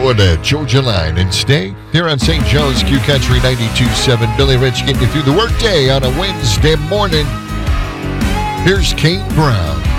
Go to Georgia Line and stay here on St. Joe's Q Country 92.7. Billy Rich getting you through the workday on a Wednesday morning. Here's Kane Brown.